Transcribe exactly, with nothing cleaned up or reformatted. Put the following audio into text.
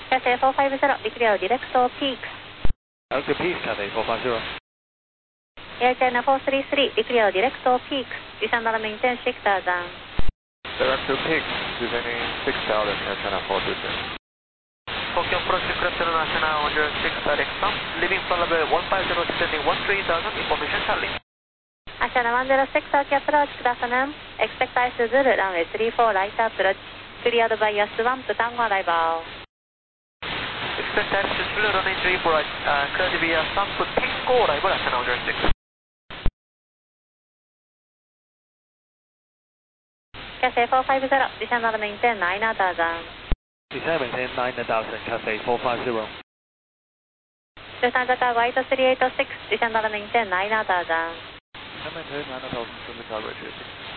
Cathay four five zero, declare direct to peaks. Alpha Peaks, Cathay four five zero. Air China four three three, declare direct to peaks. Descend and maintain six thousand. Direct to Peaks, descending six thousand, Air China four three three. Tokyo approach aircraft International one zero six direct from, leaving for level one five zero, descending one three thousand, information Charlie. Ashana one zero six, Tokyo approach, good afternoon. Expect ice Zulu, runway three four, right approach. Cleared by your swamp to Tango arrival. Expect ice Zulu, runway three four, right, uh, cleared via swamp to Tango arrival, Ashana one zero six. Cathay four five zero, descend and maintain nine thousand. Descend and maintain nine thousand, Cathay four five zero. Lufthansa White three eight six, descend and maintain nine thousand. Descend and maintain nine thousand, Lufthansa White three eight six.